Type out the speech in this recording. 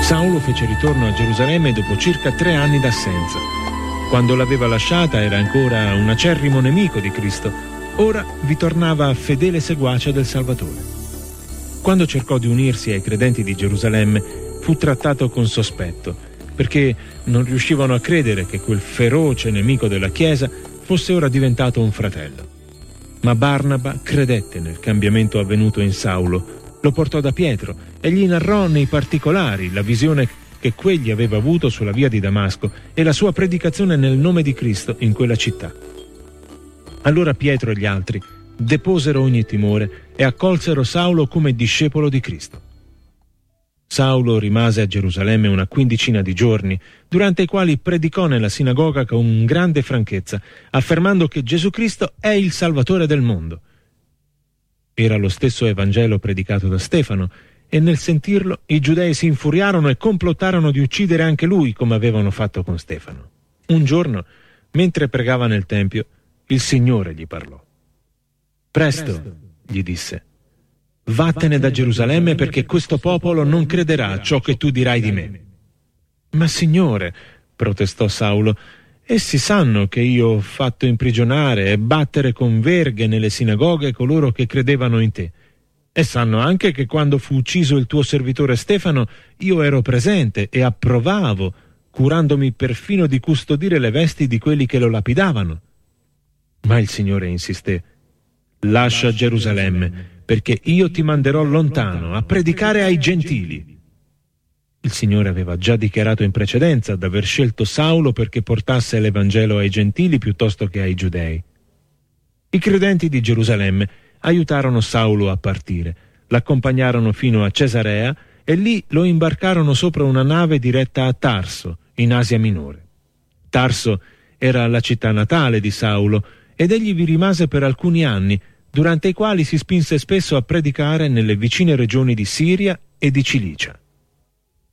Saulo fece ritorno a Gerusalemme dopo circa 3 anni d'assenza. Quando l'aveva lasciata era ancora un acerrimo nemico di Cristo. Ora vi tornava fedele seguace del Salvatore. Quando cercò di unirsi ai credenti di Gerusalemme, fu trattato con sospetto, perché non riuscivano a credere che quel feroce nemico della Chiesa fosse ora diventato un fratello. Ma Barnaba credette nel cambiamento avvenuto in Saulo, lo portò da Pietro e gli narrò nei particolari la visione che quegli aveva avuto sulla via di Damasco e la sua predicazione nel nome di Cristo in quella città. Allora Pietro e gli altri deposero ogni timore e accolsero Saulo come discepolo di Cristo. Saulo rimase a Gerusalemme una 15 di giorni, durante i quali predicò nella sinagoga con grande franchezza, affermando che Gesù Cristo è il Salvatore del mondo. Era lo stesso Evangelo predicato da Stefano, e nel sentirlo i giudei si infuriarono e complottarono di uccidere anche lui, come avevano fatto con Stefano. Un giorno, mentre pregava nel Tempio, il Signore gli parlò. «Presto», gli disse, «vattene da Gerusalemme, perché questo popolo non crederà a ciò che tu dirai di me». «Ma Signore», protestò Saulo, «essi sanno che io ho fatto imprigionare e battere con verghe nelle sinagoghe coloro che credevano in te. E sanno anche che quando fu ucciso il tuo servitore Stefano, io ero presente e approvavo, curandomi perfino di custodire le vesti di quelli che lo lapidavano». Ma il Signore insisté: «Lascia Gerusalemme, perché io ti manderò lontano a predicare ai gentili». Il Signore aveva già dichiarato in precedenza d'aver scelto Saulo perché portasse l'Evangelo ai gentili piuttosto che ai giudei. I credenti di Gerusalemme aiutarono Saulo a partire, l'accompagnarono fino a Cesarea e lì lo imbarcarono sopra una nave diretta a Tarso, in Asia Minore. Tarso era la città natale di Saulo ed egli vi rimase per alcuni anni, durante i quali si spinse spesso a predicare nelle vicine regioni di Siria e di Cilicia.